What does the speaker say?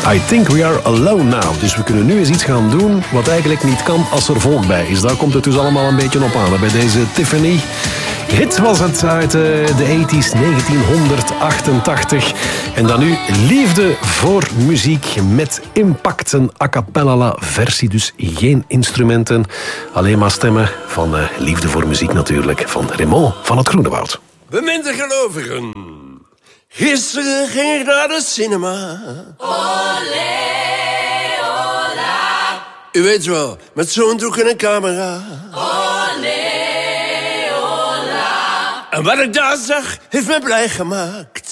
I think we are alone now. Dus we kunnen nu eens iets gaan doen wat eigenlijk niet kan als er volk bij is. Daar komt het dus allemaal een beetje op aan. Bij deze Tiffany. Hit was het uit de 80s, 1988. En dan nu liefde voor muziek met impact. Een a cappella versie, dus geen instrumenten. Alleen maar stemmen van liefde voor muziek natuurlijk. Van Raymond van het Groenewoud. Beminde gelovigen, gisteren ging ik naar de cinema. Olé, ola. U weet wel, met zo'n doek en een camera. Olé, ola. En wat ik daar zag, heeft me blij gemaakt.